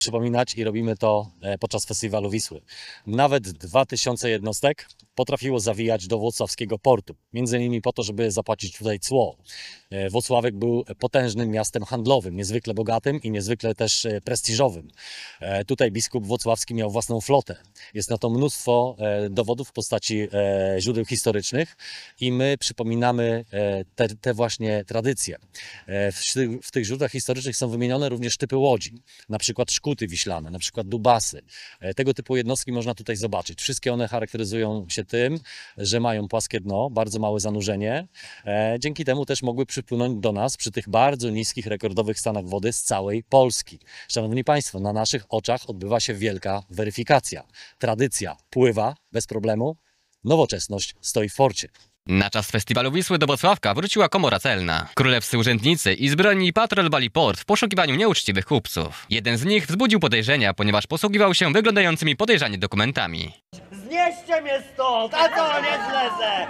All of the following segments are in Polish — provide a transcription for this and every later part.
przypominać i robimy to podczas festiwalu Wisły. Nawet 2000 jednostek potrafiło zawijać do włocławskiego portu. Między innymi po to, żeby zapłacić tutaj cło. Włocławek był potężnym miastem handlowym, niezwykle bogatym i niezwykle też prestiżowym. Tutaj biskup włocławski miał własną flotę. Jest na to mnóstwo dowodów w postaci źródeł historycznych i my przypominamy te właśnie tradycje. W tych źródłach historycznych są wymienione również typy łodzi, na przykład szkuty wiślane, na przykład dubasy. Tego typu jednostki można tutaj zobaczyć. Wszystkie one charakteryzują się tym, że mają płaskie dno, bardzo małe zanurzenie. Dzięki temu też mogły przypłynąć do nas przy tych bardzo niskich, rekordowych stanach wody z całej Polski. Szanowni Państwo, na naszych oczach odbywa się wielka weryfikacja. Tradycja pływa bez problemu, nowoczesność stoi w forcie. Na czas festiwalu Wisły do Włocławka wróciła komora celna. Królewscy urzędnicy i zbrojni patrolowali port w poszukiwaniu nieuczciwych kupców. Jeden z nich wzbudził podejrzenia, ponieważ posługiwał się wyglądającymi podejrzanie dokumentami. Znieście mnie stąd, a co, nie zlezę!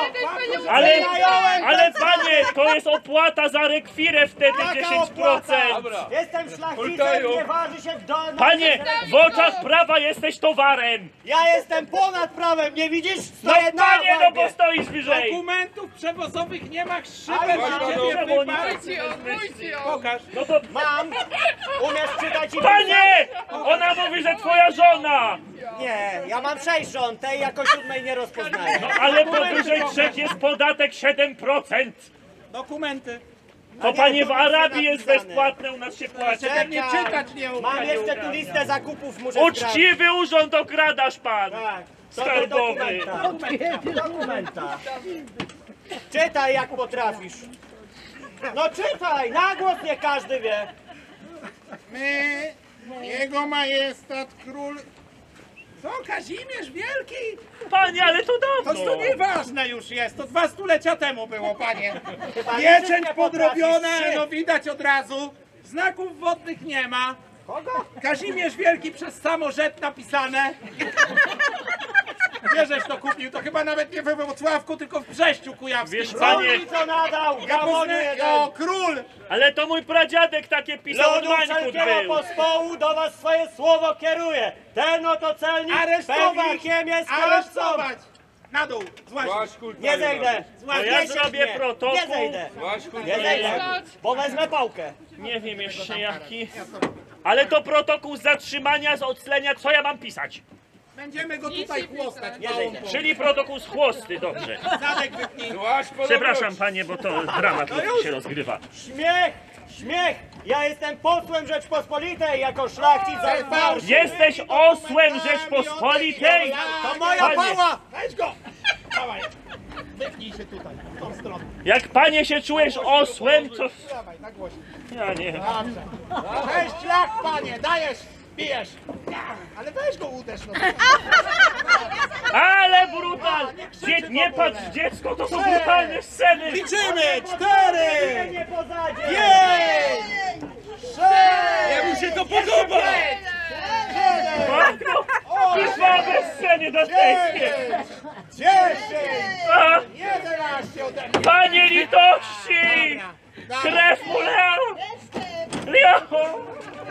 Ale panie, to jest opłata za rekwirę wtedy 10%. Jestem szlachcicem, nie waży się w dolnym... Panie, w oczach prawa jesteś towarem. Ja jestem ponad prawem, nie widzisz? No Stoję na panie, no łapie. bo stoisz wyżej. Dokumentów przewozowych nie ma, Ale szybę mam. na ciebie wypadł. Pokaż. No to Mam! Umiesz czytać i panie, ona mówi, że twoja żona. pisać? Nie, ja mam 6 żon, tej jako 7 nie rozpoznaję. No ale powyżej 3 jest podatek 7%. Dokumenty. To nie, panie w to Arabii jest jest napisane. bezpłatne, u nas się płaci. Czekaj, nie czytać nie Mam umiem. jeszcze tu listę zakupów, muszę sprawdzić. Uczciwy urząd okradasz pan. Tak, to Skarbowy. dokumenta. Czytaj jak potrafisz. No czytaj, na głos nie każdy wie. My, jego majestat król... Co, Kazimierz Wielki? Panie, ale to To dawno. nieważne już jest, to 2 stulecia temu było, panie. Chyba Pieczęć wszystkie podrobiona, potrafisz. no widać od razu. Znaków wodnych nie ma. Kogo? Kazimierz Wielki przez samorzet napisane. Gdzie żeś to kupił? To chyba nawet nie we Wrocławku, tylko w Brześciu Kujawskim. Wiesz, Co? panie, Oni co nadał, Ja gamonie poznaję, jeden. o, król! ale to mój pradziadek takie pisał, od Ludu Mańkut wszelkiego był. pospołu do was swoje słowo kieruje. Ten oto celnik Aresztować! pewnikiem jest kierowcą. Aresztować! Na dół, złaź. Nie zejdę. To ja Zjedziesz zrobię mnie. protokół. Nie zejdę. Nie zejdę, bo wezmę pałkę. Nie wiem jeszcze jaki. Ale to protokół zatrzymania, z oclenia, co ja mam pisać? Będziemy go tutaj chłostać. Nie zejdę. Czyli protokół z chłosty, dobrze. Zadek wypnij. Przepraszam panie, bo to dramat ludzki się rozgrywa. Śmiech! Śmiech! Ja jestem posłem Rzeczpospolitej jako szlachcic z marszu. Jesteś osłem Rzeczpospolitej? To moja Panie. pała! Weź go! Dawaj. Wypnij się tutaj, w tą stronę. Jak panie się czujesz osłem, to... Dawaj, na głośno. Ja nie. Dobrze. 6 lat, panie, dajesz, bijesz. Ale weź go uderz, no. Ale brutal! Nie patrz dziecko, to są brutalne sceny! Liczymy! 4! Nie pozadzie! 5! 6! Mi się to podoba! Matko! Krwawe sceny dantejskie! 10! A, 11 ode mnie. panie litości! Krew mu leo! Leo!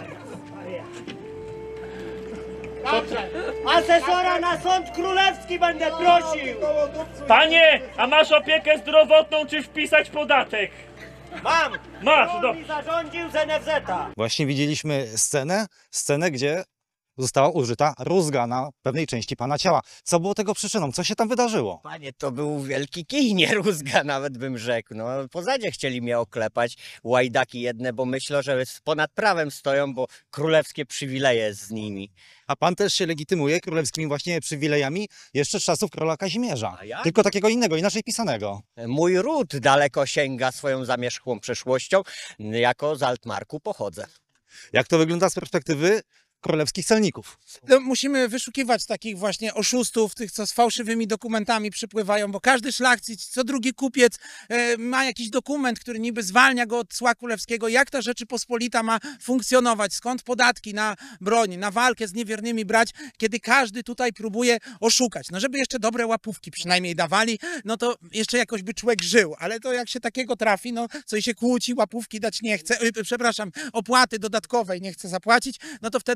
Dobrze. Asesora na sąd królewski będę prosił! Panie, a masz opiekę zdrowotną, czy wpisać podatek? Mam! Masz, On dobrze. mi zarządził z NFZ-a. Właśnie widzieliśmy scenę, gdzie została użyta rózga na pewnej części pana ciała. Co było tego przyczyną? Co się tam wydarzyło? Panie, to był wielki kij, nie rózga nawet bym rzekł. No, pozadzie chcieli mnie oklepać, łajdaki jedne, bo myślą, że ponad prawem stoją, bo królewskie przywileje z nimi. A pan też się legitymuje królewskimi właśnie przywilejami jeszcze z czasów króla Kazimierza. A jak? Tylko takiego innego, inaczej pisanego. Mój ród daleko sięga swoją zamierzchłą przeszłością, jako z Altmarku pochodzę. Jak to wygląda z perspektywy królewskich celników. No, musimy wyszukiwać takich właśnie oszustów, tych, co z fałszywymi dokumentami przypływają, bo każdy szlachcic, co drugi kupiec ma jakiś dokument, który niby zwalnia go od cła królewskiego. Jak ta Rzeczypospolita ma funkcjonować? Skąd podatki na broń, na walkę z niewiernymi brać, kiedy każdy tutaj próbuje oszukać? No żeby jeszcze dobre łapówki przynajmniej dawali, no to jeszcze jakoś by człowiek żył, ale to jak się takiego trafi, no co i się kłóci, łapówki dać nie chce, przepraszam, opłaty dodatkowej nie chce zapłacić, no to wtedy